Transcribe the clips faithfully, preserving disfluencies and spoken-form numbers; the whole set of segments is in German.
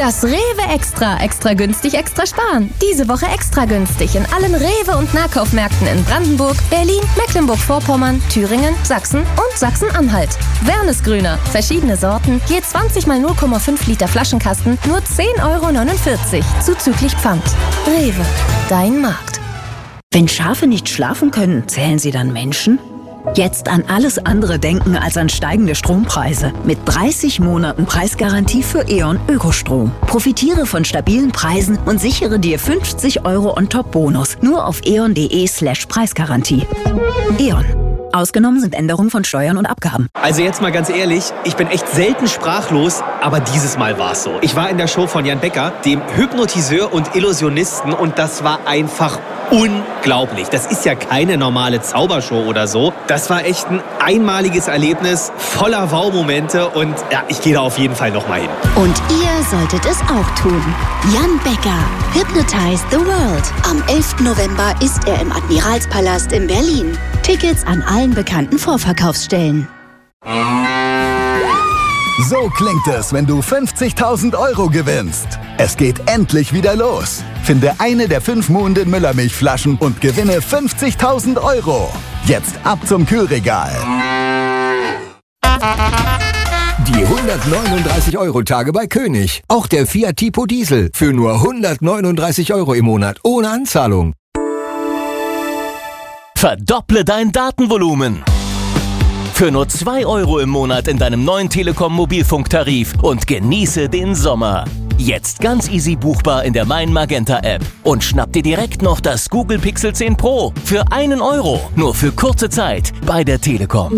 Das Rewe Extra. Extra günstig, extra sparen. Diese Woche extra günstig in allen Rewe- und Nahkaufmärkten in Brandenburg, Berlin, Mecklenburg-Vorpommern, Thüringen, Sachsen und Sachsen-Anhalt. Wernesgrüner. Verschiedene Sorten. Je zwanzig mal null Komma fünf Liter Flaschenkasten. Nur zehn Euro neunundvierzig. Zuzüglich Pfand. Rewe. Dein Markt. Wenn Schafe nicht schlafen können, zählen sie dann Menschen? Jetzt an alles andere denken als an steigende Strompreise. Mit dreißig Monaten Preisgarantie für E.ON Ökostrom. Profitiere von stabilen Preisen und sichere dir fünfzig Euro On-Top-Bonus. Nur auf eon.de slash Preisgarantie. E.ON. Ausgenommen sind Änderungen von Steuern und Abgaben. Also jetzt mal ganz ehrlich, ich bin echt selten sprachlos, aber dieses Mal war es so. Ich war in der Show von Jan Becker, dem Hypnotiseur und Illusionisten, und das war einfach unglaublich. Das ist ja keine normale Zaubershow oder so. Das war echt ein einmaliges Erlebnis, voller Wow-Momente, und ja, ich gehe da auf jeden Fall nochmal hin. Und ihr solltet es auch tun. Jan Becker, Hypnotize the World. Am elften November ist er im Admiralspalast in Berlin. Tickets an allen bekannten Vorverkaufsstellen. So klingt es, wenn du fünfzigtausend Euro gewinnst. Es geht endlich wieder los. Finde eine der fünf Muhnden Müllermilchflaschen und gewinne fünfzigtausend Euro. Jetzt ab zum Kühlregal. Die hundertneununddreißig Euro Tage bei König. Auch der Fiat Tipo Diesel für nur hundertneununddreißig Euro im Monat ohne Anzahlung. Verdopple dein Datenvolumen. Für nur zwei Euro im Monat in deinem neuen Telekom Mobilfunktarif und genieße den Sommer. Jetzt ganz easy buchbar in der Mein Magenta App. Und schnapp dir direkt noch das Google Pixel zehn Pro für einen Euro. Nur für kurze Zeit bei der Telekom.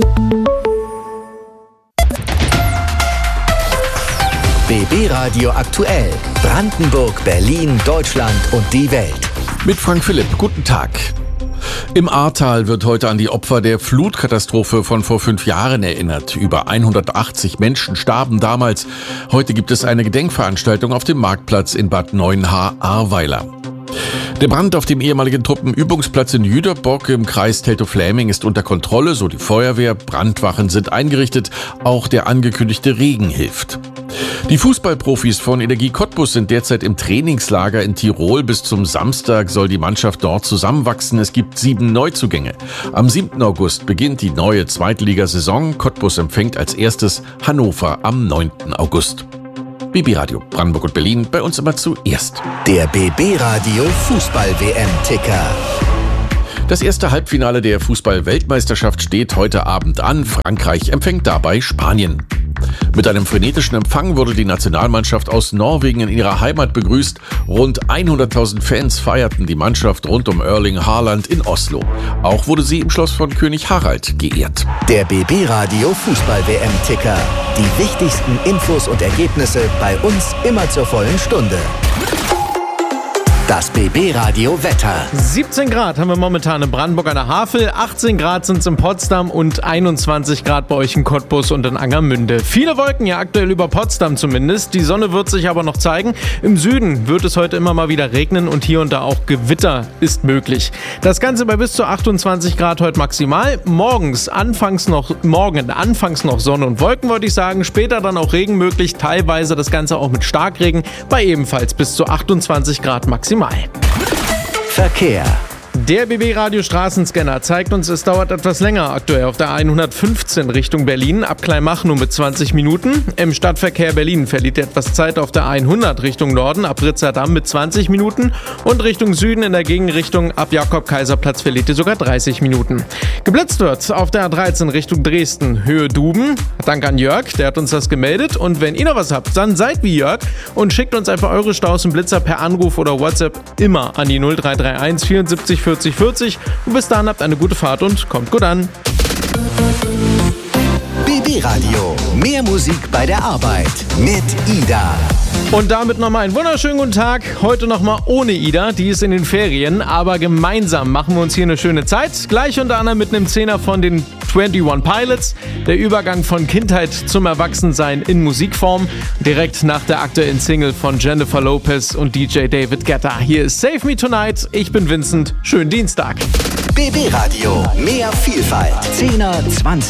B B Radio aktuell. Brandenburg, Berlin, Deutschland und die Welt. Mit Frank Philipp. Guten Tag. Im Ahrtal wird heute an die Opfer der Flutkatastrophe von vor fünf Jahren erinnert. Über hundertachtzig Menschen starben damals. Heute gibt es eine Gedenkveranstaltung auf dem Marktplatz in Bad Neuenahr-Ahrweiler. Der Brand auf dem ehemaligen Truppenübungsplatz in Jüterbock im Kreis Teltow-Fläming ist unter Kontrolle, so die Feuerwehr. Brandwachen sind eingerichtet. Auch der angekündigte Regen hilft. Die Fußballprofis von Energie Cottbus sind derzeit im Trainingslager in Tirol. Bis zum Samstag soll die Mannschaft dort zusammenwachsen. Es gibt sieben Neuzugänge. Am siebten August beginnt die neue Zweitligasaison. Cottbus empfängt als erstes Hannover am neunten August. B B Radio Brandenburg und Berlin, bei uns immer zuerst. Der B B Radio Fußball-W M-Ticker. Das erste Halbfinale der Fußball-Weltmeisterschaft steht heute Abend an. Frankreich empfängt dabei Spanien. Mit einem frenetischen Empfang wurde die Nationalmannschaft aus Norwegen in ihrer Heimat begrüßt. Rund hunderttausend Fans feierten die Mannschaft rund um Erling Haaland in Oslo. Auch wurde sie im Schloss von König Harald geehrt. Der B B Radio Fußball-W M-Ticker. Die wichtigsten Infos und Ergebnisse bei uns immer zur vollen Stunde. Das B B Radio Wetter. siebzehn Grad haben wir momentan in Brandenburg an der Havel, achtzehn Grad sind es in Potsdam und einundzwanzig Grad bei euch in Cottbus und in Angermünde. Viele Wolken ja aktuell über Potsdam zumindest. Die Sonne wird sich aber noch zeigen. Im Süden wird es heute immer mal wieder regnen und hier und da auch Gewitter ist möglich. Das Ganze bei bis zu achtundzwanzig Grad heute maximal. Morgens anfangs noch, morgen anfangs noch Sonne und Wolken, würde ich sagen. Später dann auch Regen möglich. Teilweise das Ganze auch mit Starkregen bei ebenfalls bis zu achtundzwanzig Grad maximal. Verkehr. Der B B Radio Straßenscanner zeigt uns, es dauert etwas länger aktuell auf der hundertfünfzehn Richtung Berlin, ab Kleinmach nur mit zwanzig Minuten. Im Stadtverkehr Berlin verliert etwas Zeit auf der hundert Richtung Norden, ab Ritzerdamm mit zwanzig Minuten. Und Richtung Süden in der Gegenrichtung ab Jakob-Kaiser-Platz verliert ihr sogar dreißig Minuten. Geblitzt wird auf der A dreizehn Richtung Dresden, Höhe Duben. Dank an Jörg, der hat uns das gemeldet. Und wenn ihr noch was habt, dann seid wie Jörg und schickt uns einfach eure Staus und Blitzer per Anruf oder WhatsApp immer an die null drei drei eins vierundsiebzig vierzig vierzig. Und bis dahin habt eine gute Fahrt und kommt gut an. B B Radio. Mehr Musik bei der Arbeit mit Ida. Und damit nochmal einen wunderschönen guten Tag. Heute nochmal ohne Ida, die ist in den Ferien. Aber gemeinsam machen wir uns hier eine schöne Zeit. Gleich unter anderem mit einem Zehner von den einundzwanzig Pilots. Der Übergang von Kindheit zum Erwachsensein in Musikform. Direkt nach der aktuellen Single von Jennifer Lopez und D J David Guetta. Hier ist Save Me Tonight. Ich bin Vincent. Schönen Dienstag. B B Radio. Mehr Vielfalt. Zehner, zwanzig.